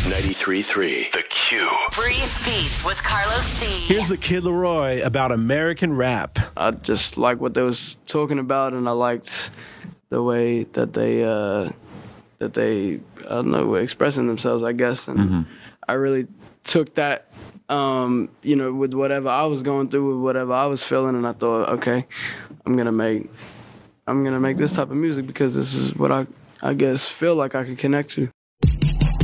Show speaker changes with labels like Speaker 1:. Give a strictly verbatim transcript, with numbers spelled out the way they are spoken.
Speaker 1: ninety-three point three The Q.
Speaker 2: Breathe Beats with Carlos D.
Speaker 3: Here's a Kid Laroi about American rap.
Speaker 4: I just like what they was talking about, and I liked the way that they uh, that they I don't know were expressing themselves, I guess, and mm-hmm. I really took that, um, you know, with whatever I was going through, with whatever I was feeling, and I thought, okay, I'm gonna make I'm gonna make this type of music because this is what I I guess feel like I could connect to.